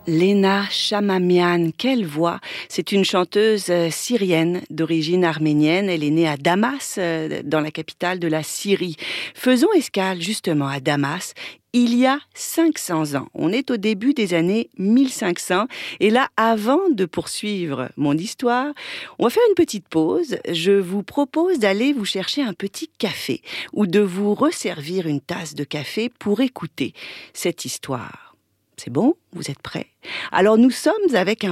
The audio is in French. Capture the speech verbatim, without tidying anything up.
Lena Chamamian, quelle voix! C'est une chanteuse syrienne d'origine arménienne. Elle est née à Damas, dans la capitale de la Syrie. Faisons escale justement à Damas. Il y a cinq cents ans. On est au début des années mille cinq cents. Et là, avant de poursuivre mon histoire, on va faire une petite pause. Je vous propose d'aller vous chercher un petit café ou de vous resservir une tasse de café pour écouter cette histoire. C'est bon? Vous êtes prêts? Alors nous sommes avec un